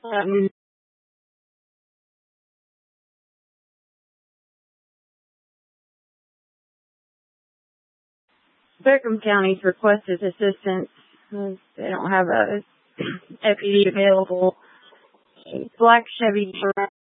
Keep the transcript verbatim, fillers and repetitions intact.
Um, Beckham County's requested assistance because they don't have a deputy available. A black Chevy